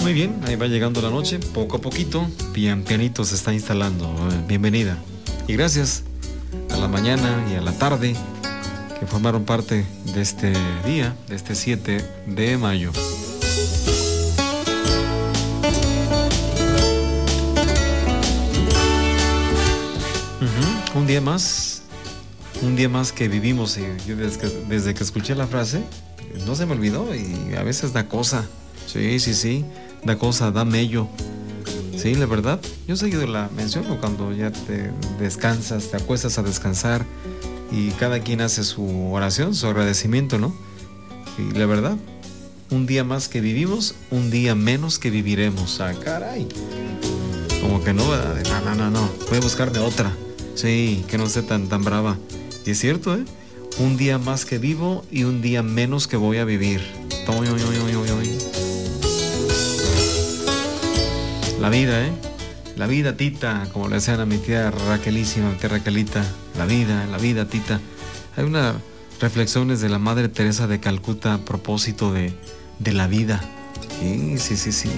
Muy bien, ahí va llegando la noche, poco a poquito, pianito se está instalando. Bienvenida. Y gracias a la mañana y a la tarde que formaron parte de este día, de este 7 de mayo. Un día más que vivimos. Y yo desde que escuché la frase, no se me olvidó y a veces da cosa. Sí, da cosa, da mello. Sí, la verdad, yo seguido la menciono cuando ya te descansas, te acuestas a descansar y cada quien hace su oración, su agradecimiento, ¿no? Y la verdad, un día más que vivimos, un día menos que viviremos. Ah, caray. Como que no, ¿verdad? No, voy a buscarme otra. Sí, que no esté tan brava. Y es cierto, ¿eh? Un día más que vivo y un día menos que voy a vivir. La vida, ¿eh? La vida, tita, como le decían a mi tía Raquelísima, mi tía Raquelita. La vida, tita. Hay unas reflexiones de la Madre Teresa de Calcuta a propósito de la vida. Sí.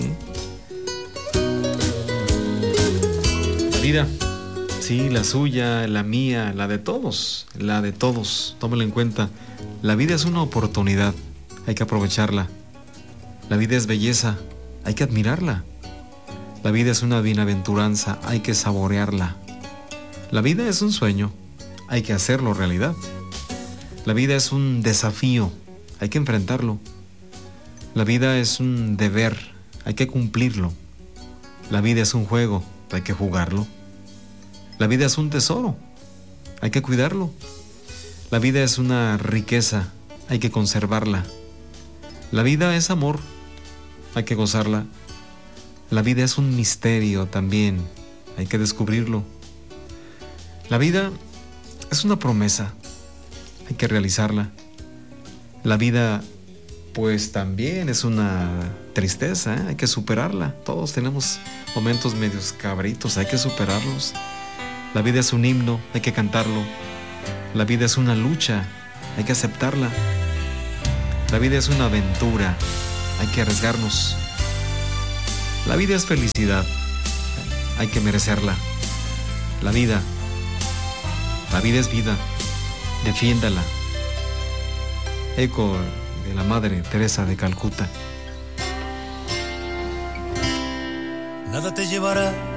La vida. Sí, la suya, la mía, la de todos. Tómelo en cuenta. La vida es una oportunidad, hay que aprovecharla. La vida es belleza, hay que admirarla. La vida es una bienaventuranza, hay que saborearla. La vida es un sueño, hay que hacerlo realidad. La vida es un desafío, hay que enfrentarlo. La vida es un deber, hay que cumplirlo. La vida es un juego, hay que jugarlo. La vida es un tesoro, hay que cuidarlo. La vida es una riqueza, hay que conservarla. La vida es amor, hay que gozarla. La vida es un misterio también, hay que descubrirlo. La vida es una promesa, hay que realizarla. La vida, pues también es una tristeza, hay que superarla. Todos tenemos momentos medios cabritos, hay que superarlos. La vida es un himno, hay que cantarlo. La vida es una lucha, hay que aceptarla. La vida es una aventura, hay que arriesgarnos. La vida es felicidad, hay que merecerla. La vida es vida, defiéndala. Eco de la Madre Teresa de Calcuta. Nada te llevará